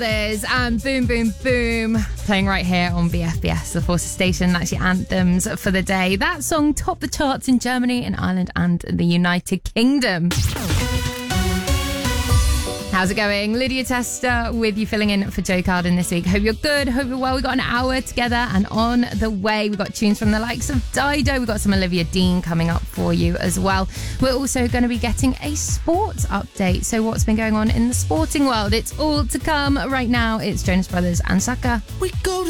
Brothers and Boom Boom Boom, playing right here on BFBS, the Forces station. That's your anthems for the day. That song topped the charts in Germany, in Ireland and the United Kingdom. How's it going? Lydia Tester with you, filling in for Joe Carden this week. Hope you're good, hope you're well. We've got an hour together and on the way. We've got tunes from the likes of Dido. We've got some Olivia Dean coming up for you as well. We're also going to be getting a sports update. So what's been going on in the sporting world? It's all to come right now. It's Jonas Brothers and Saka. We go to